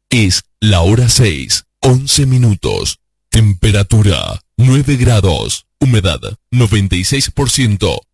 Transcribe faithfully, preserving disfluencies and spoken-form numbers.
Es la hora seis, once minutos. Temperatura nueve grados. Humedad noventa y seis por ciento.